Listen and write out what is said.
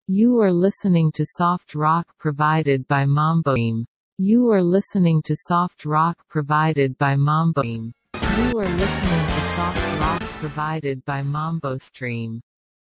You are listening to soft rock provided by Mambo Stream. You are listening to soft rock provided by Mambo Stream. You are listening to soft rock provided by Mambo Stream.